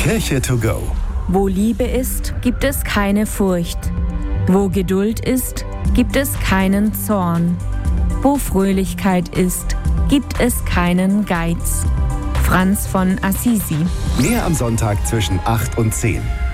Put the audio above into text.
Kirche to go. Wo Liebe ist, gibt es keine Furcht. Wo Geduld ist, gibt es keinen Zorn. Wo Fröhlichkeit ist, gibt es keinen Geiz. Franz von Assisi. Mehr am Sonntag zwischen 8 und 10.